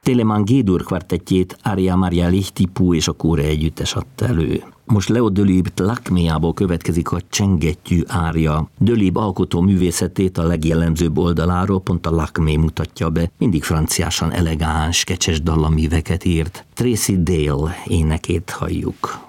Telemann G-dur kvartettjét Arja Maria Lihtipu és a Kóre együttes adta elő. Most Leo Delibes Lakméjából következik a csengettyű árja. Delibes alkotó művészetét a legjellemzőbb oldaláról pont a Lakmé mutatja be. Mindig franciásan elegáns, kecses dallamíveket írt. Tracy Dale énekét halljuk.